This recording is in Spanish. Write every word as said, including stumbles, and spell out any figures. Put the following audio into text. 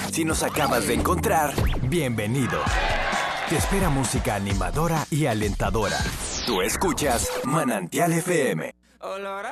Si nos acabas de encontrar, bienvenido. Te espera música animadora y alentadora. Tú escuchas Manantial F M.